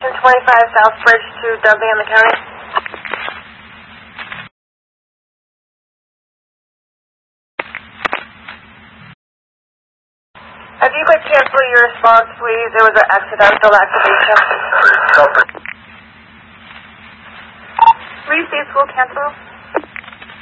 25 South Bridge to Dudley in the county. If you could cancel your response, please. There was an accidental activation. Receive school cancel.